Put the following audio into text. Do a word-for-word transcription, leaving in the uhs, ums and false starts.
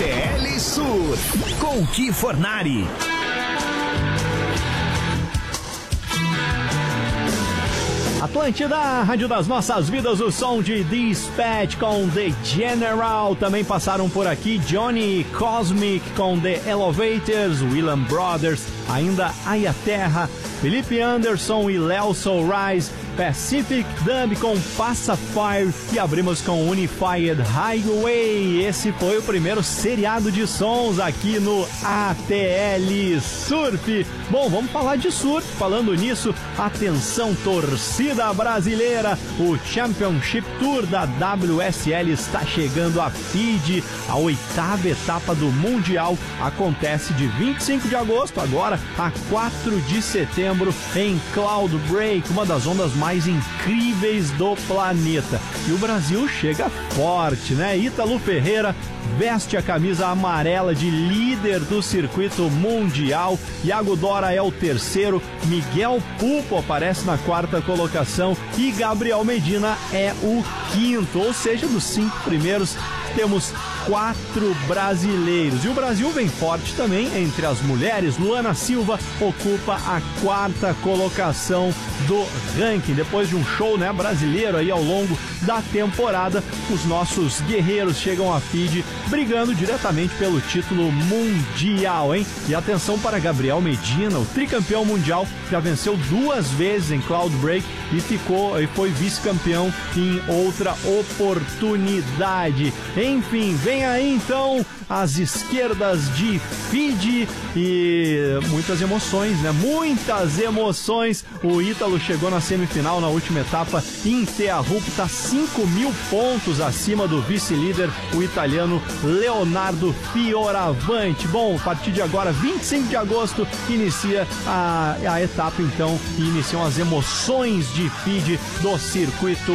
T L Surf, com Ki Fornari. Atlântida, Rádio das Nossas Vidas, o som de Dispatch com The General. Também passaram por aqui Johnny Cosmic com The Elevators, William Brothers, ainda Aya Terra, Felipe Anderson e Léo Soulrise, Pacific Dub com Pacifier e abrimos com Unified Highway. Esse foi o primeiro seriado de sons aqui no A T L Surf. Bom, vamos falar de surf. Falando nisso, atenção torcida brasileira, o Championship Tour da W S L está chegando a Fiji. A oitava etapa do Mundial acontece de vinte e cinco de agosto agora a quatro de setembro em Cloud Break, uma das ondas mais incríveis do planeta. E o Brasil chega forte, né? Ítalo Ferreira veste a camisa amarela de líder do circuito mundial. Iago Dora é o terceiro, Miguel Pupo aparece na quarta colocação e Gabriel Medina é o quinto, ou seja, dos cinco primeiros temos quatro brasileiros. E o Brasil vem forte também entre as mulheres. Luana Silva ocupa a quarta colocação do ranking. Depois de um show, né, brasileiro aí ao longo da temporada, os nossos guerreiros chegam a Fiji brigando diretamente pelo título mundial, hein? E atenção para Gabriel Medina, o tricampeão mundial, já venceu duas vezes em Cloud Break e ficou e foi vice-campeão em outra oportunidade. Enfim, vem aí então as esquerdas de Fiji e muitas emoções, né? Muitas emoções. O Ítalo chegou na semifinal na última etapa ininterrupta, cinco mil pontos acima do vice-líder, o italiano Leonardo Fioravanti. Bom, a partir de agora, vinte e cinco de agosto, inicia a, a etapa então e iniciam as emoções de Fiji do circuito